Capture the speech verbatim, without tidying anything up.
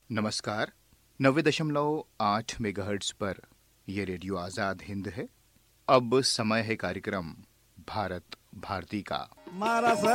नमस्कार। नब्बे दशमलव आठ मेगाहर्ट्ज पर यह रेडियो आजाद हिंद है। अब समय है कार्यक्रम भारत भारती का।